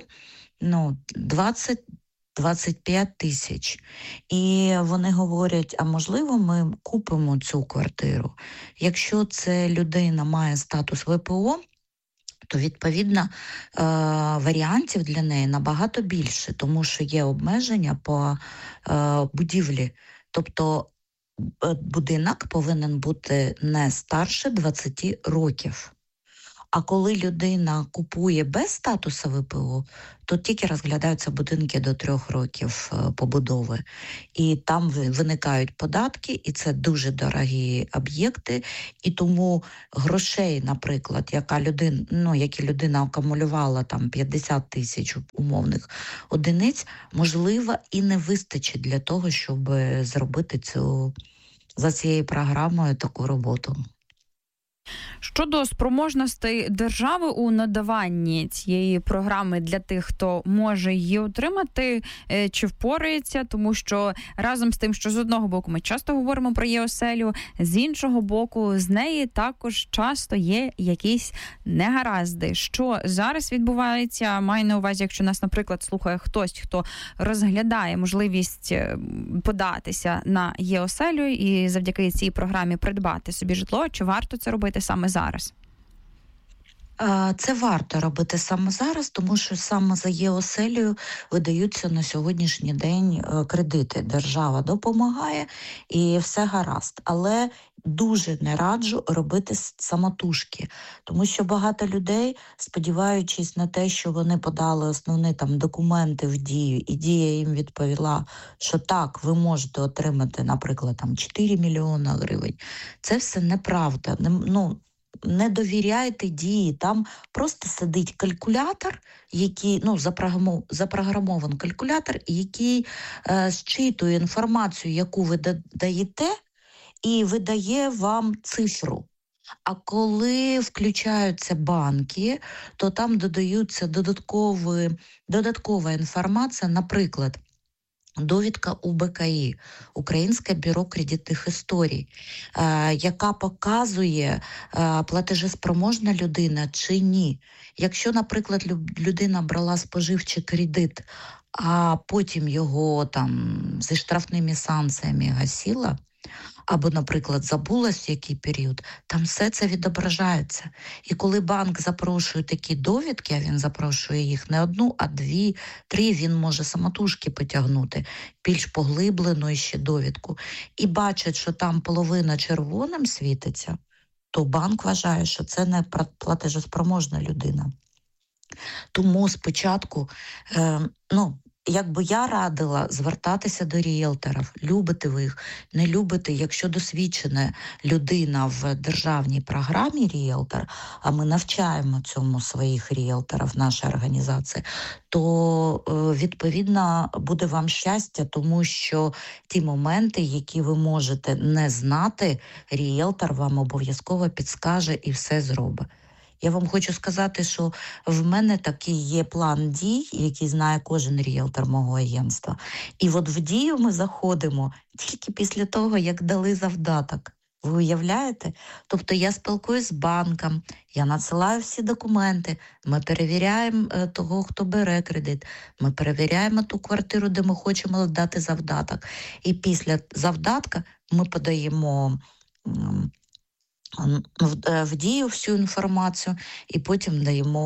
20-25 тисяч. І вони говорять, а можливо ми купимо цю квартиру. Якщо це людина має статус ВПО, то, відповідно, варіантів для неї набагато більше, тому що є обмеження по будівлі. Тобто будинок повинен бути не старше 20 років. А коли людина купує без статусу ВПО, то тільки розглядаються будинки до 3 років побудови. І там виникають податки, і це дуже дорогі об'єкти. І тому грошей, наприклад, які людина акумулювала там 50 тисяч умовних одиниць, можливо, і не вистачить для того, щоб зробити за цією програмою таку роботу. Щодо спроможностей держави у надаванні цієї програми для тих, хто може її отримати, чи впорається, тому що разом з тим, що з одного боку ми часто говоримо про ЄОселю, з іншого боку з неї також часто є якісь негаразди. Що зараз відбувається? Маю на увазі, якщо нас, наприклад, слухає хтось, хто розглядає можливість податися на ЄОселю і завдяки цій програмі придбати собі житло, чи варто це робити саме зараз? Це варто робити саме зараз, тому що саме за ЄОселею видаються на сьогоднішній день кредити. Держава допомагає і все гаразд. Але дуже не раджу робити самотужки, тому що багато людей, сподіваючись на те, що вони подали основні документи в Дію, і Дія їм відповіла, що так, ви можете отримати, наприклад, 4 мільйони гривень. Це все неправда. Не довіряйте Дії, там просто сидить калькулятор, який, запрограмований калькулятор, який зчитує інформацію, яку ви даєте, і видає вам цифру. А коли включаються банки, то там додаються додаткова інформація, наприклад, довідка УБКІ, Українське бюро кредитних історій, яка показує, платежеспроможна людина чи ні. Якщо, наприклад, людина брала споживчий кредит, а потім його зі штрафними санкціями гасила, або, наприклад, забулась в який період, там все це відображається. І коли банк запрошує такі довідки, а він запрошує їх не одну, а 2, 3, він може самотужки потягнути, більш поглиблену ще довідку, і бачить, що там половина червоним світиться, то банк вважає, що це не платежеспроможна людина. Тому спочатку, я радила звертатися до ріелторів, любите ви їх, не любите, якщо досвідчена людина в державній програмі ріелтор, а ми навчаємо цьому своїх ріелторів, наша організація, то, відповідно, буде вам щастя, тому що ті моменти, які ви можете не знати, ріелтор вам обов'язково підскаже і все зробить. Я вам хочу сказати, що в мене такий є план дій, який знає кожен ріелтор мого агентства. І от в Дію ми заходимо тільки після того, як дали завдаток. Ви уявляєте? Тобто я спілкуюсь з банком, я надсилаю всі документи, ми перевіряємо того, хто бере кредит, ми перевіряємо ту квартиру, де ми хочемо дати завдаток. І після завдатка ми подаємо в Дію всю інформацію і потім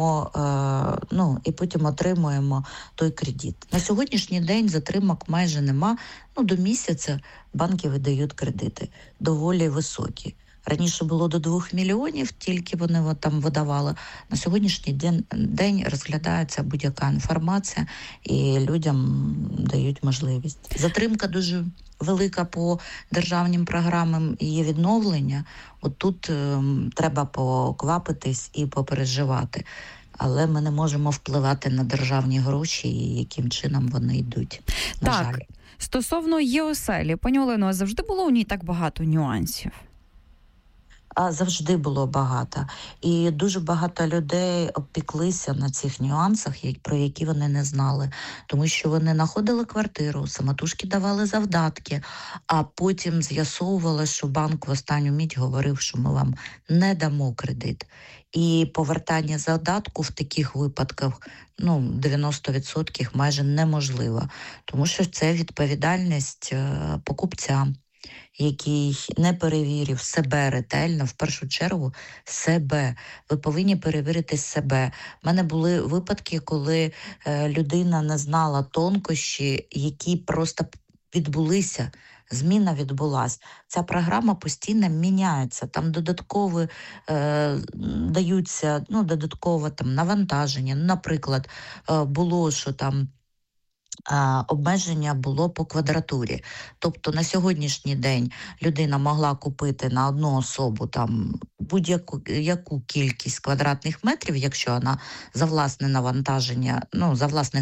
і потім отримуємо той кредит. На сьогоднішній день затримок майже нема. До місяця банки видають кредити доволі високі. Раніше було до 2 мільйонів, тільки вони там видавали. На сьогоднішній день розглядається будь-яка інформація і людям дають можливість. Затримка дуже велика по державним програмам і є відновлення. От тут треба поквапитись і попереживати. Але ми не можемо впливати на державні гроші і яким чином вони йдуть. На жаль. Стосовно ЄОселі, пані Олено, завжди було у ній так багато нюансів? Завжди було багато. І дуже багато людей обпіклися на цих нюансах, про які вони не знали. Тому що вони знаходили квартиру, самотужки давали завдатки, а потім з'ясовували, що банк в останню мить говорив, що ми вам не дамо кредит. І повертання завдатку в таких випадках 90% майже неможливо. Тому що це відповідальність покупця. який не перевірив себе ретельно, в першу чергу себе. Ви повинні перевірити себе. У мене були випадки, коли людина не знала тонкощі, які просто відбулися. Зміна відбулась. Ця програма постійно міняється. Там додаткові даються, додаткове там навантаження. Наприклад, було, що там обмеження було по квадратурі. Тобто на сьогоднішній день людина могла купити на одну особу там будь-яку кількість квадратних метрів, якщо вона за власне навантаження, за власне